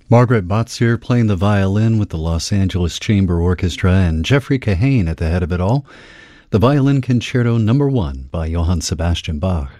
Margaret Botsier playing the violin with the Los Angeles Chamber Orchestra and Jeffrey Kahane at the head of it all. The Violin Concerto No. 1 by Johann Sebastian Bach.